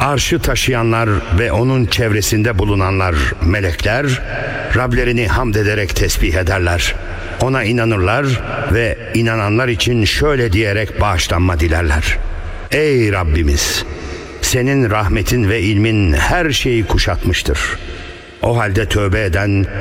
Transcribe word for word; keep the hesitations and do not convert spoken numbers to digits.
Arşı taşıyanlar ve onun çevresinde bulunanlar, melekler, Rablerini hamd ederek tesbih ederler. Ona inanırlar ve inananlar için şöyle diyerek bağışlanma dilerler. Ey Rabbimiz! Senin rahmetin ve ilmin her şeyi kuşatmıştır. O halde tövbe eden